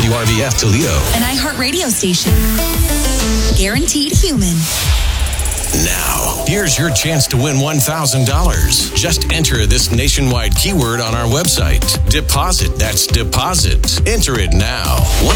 WRVF Toledo. An iHeartRadio station. Guaranteed human. Now, here's your chance to win $1,000. Just enter this nationwide keyword on our website. Deposit. That's deposit. Enter it now.